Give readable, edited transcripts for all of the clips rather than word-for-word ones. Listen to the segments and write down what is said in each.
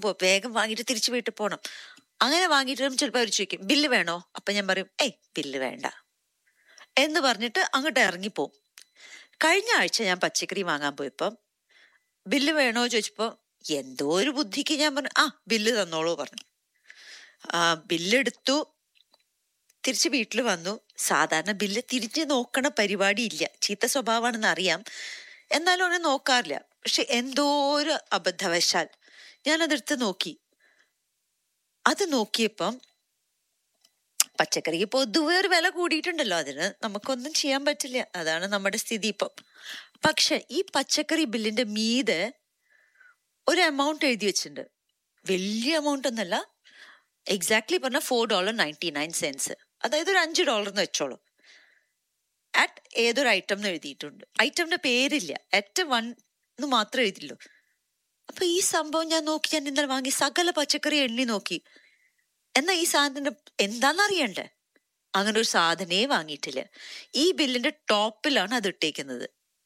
വേഗം വാങ്ങിയിട്ട് തിരിച്ചു വീട്ടിൽ പോകണം. അങ്ങനെ വാങ്ങിയിട്ട് ചിലപ്പോൾ അവർ ചോദിക്കും ബില്ല് വേണോ? അപ്പൊ ഞാൻ പറയും ബില്ല് വേണ്ട എന്ന് പറഞ്ഞിട്ട് അങ്ങോട്ട് ഇറങ്ങിപ്പോവും. കഴിഞ്ഞ ആഴ്ച ഞാൻ പച്ചക്കറി വാങ്ങാൻ പോയപ്പം ബില്ല് വേണോ ചോദിച്ചപ്പോ എന്തോ ഒരു ബുദ്ധിക്ക് ഞാൻ പറഞ്ഞു ബില്ല് തന്നോളൂ പറഞ്ഞു. ബില്ലെടുത്തു, തിരിച്ച് വീട്ടിൽ വന്നു. സാധാരണ ബില്ല് തിരിച്ച് നോക്കണ പരിപാടി ഇല്ല, ചീത്ത സ്വഭാവമാണെന്ന് അറിയാം, എന്നാലും അവനെ നോക്കാറില്ല. പക്ഷെ എന്തോ ഒരു അബദ്ധവശാൽ ഞാനതെടുത്ത് നോക്കി. അത് നോക്കിയപ്പം പച്ചക്കറിക്ക് പൊതുവെ ഒരു വില കൂടിയിട്ടുണ്ടല്ലോ, അതിന് നമുക്കൊന്നും ചെയ്യാൻ പറ്റില്ല, അതാണ് നമ്മുടെ സ്ഥിതി ഇപ്പം. പക്ഷെ ഈ പച്ചക്കറി ബില്ലിന്റെ മീതെ ഒരു എമൗണ്ട് എഴുതി വെച്ചിട്ടുണ്ട്. വലിയ എമൗണ്ട് ഒന്നല്ല, എക്സാക്ട്ലി പറഞ്ഞാൽ $4.99, അതായത് ഒരു $5 എന്ന് വെച്ചോളൂ. അറ്റ് ഏതൊരു ഐറ്റം എന്ന് എഴുതിയിട്ടുണ്ട്. ഐറ്റമിന്റെ പേരില്ല, അറ്റ് 1 എന്ന് മാത്രമേ എഴുതിയുള്ളൂ. അപ്പൊ ഈ സംഭവം ഞാൻ ഇന്നലെ വാങ്ങി സകല പച്ചക്കറി എണ്ണി നോക്കി. എന്നാ ഈ സാധനത്തിന്റെ എന്താണെന്നറിയണ്ടേ? അങ്ങനെ ഒരു സാധനേ വാങ്ങിയിട്ടില്ല. ഈ ബില്ലിന്റെ ടോപ്പിലാണ് അത് ഇട്ടേക്കുന്നത്.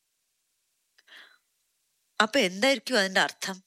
അപ്പൊ എന്തായിരിക്കും അതിന്റെ അർത്ഥം?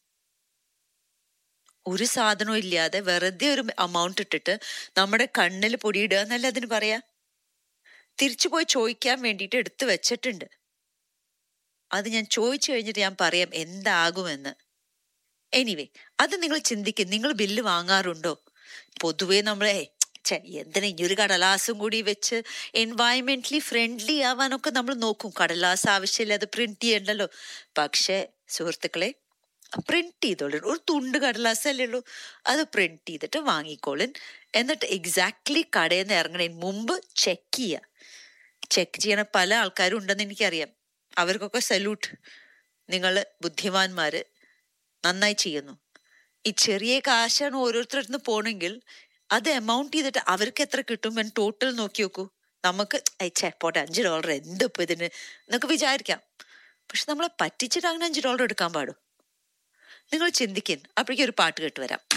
ഒരു സാധനവും ഇല്ലാതെ വെറുതെ ഒരു അമൗണ്ട് ഇട്ടിട്ട് നമ്മുടെ കണ്ണിൽ പൊടിയിടുക എന്നല്ല അതിന് പറയാ. തിരിച്ചു പോയി ചോദിക്കാൻ വേണ്ടിയിട്ട് എടുത്തു വെച്ചിട്ടുണ്ട്. അത് ഞാൻ ചോദിച്ചു കഴിഞ്ഞിട്ട് ഞാൻ പറയാം എന്താകുമെന്ന്. എനിവേ, അത് നിങ്ങൾ ചിന്തിക്കും. നിങ്ങൾ ബില്ല് വാങ്ങാറുണ്ടോ? പൊതുവെ നമ്മളെ എന്തിനാ ഇനിയൊരു കടലാസും കൂടി വെച്ച് എൻവയൺമെന്റലി ഫ്രണ്ട്ലി ആവാനൊക്കെ നമ്മൾ നോക്കും. കടലാസ് ആവശ്യമില്ല, അത് പ്രിന്റ് ചെയ്യണ്ടല്ലോ. പക്ഷെ സുഹൃത്തുക്കളെ, പ്രിന്റ് ചെയ്തോളൂ. ഒരു തുണ്ട് കടലാസല്ലേ ഉള്ളൂ, അത് പ്രിന്റ് ചെയ്തിട്ട് വാങ്ങിക്കോളൻ. എന്നിട്ട് എക്സാക്ട്ലി കടയിൽ നിന്ന് ഇറങ്ങണതിന് മുമ്പ് ചെക്ക് ചെയ്യുക. ചെക്ക് ചെയ്യണ പല ആൾക്കാരും ഉണ്ടെന്ന് എനിക്കറിയാം. അവർക്കൊക്കെ സല്യൂട്ട്. നിങ്ങള് ബുദ്ധിമാന്മാര്, നന്നായി ചെയ്യുന്നു. ഈ ചെറിയ കാശാണ് ഓരോരുത്തരുടെ പോണെങ്കിൽ അത് എമൗണ്ട് ചെയ്തിട്ട് അവർക്ക് എത്ര കിട്ടും എന്ന് ടോട്ടൽ നോക്കി നോക്കൂ. നമുക്ക് പോട്ടെ $5 എന്തിപ്പോ ഇതിന് എന്നൊക്കെ വിചാരിക്കാം. പക്ഷെ നമ്മളെ പറ്റിച്ചിട്ട് അങ്ങനെ $5 എടുക്കാൻ പാടും? നിങ്ങൾ ചിന്തിക്കും. അപ്പോഴേക്കും ഒരു പാട്ട് കേട്ട് വരാം.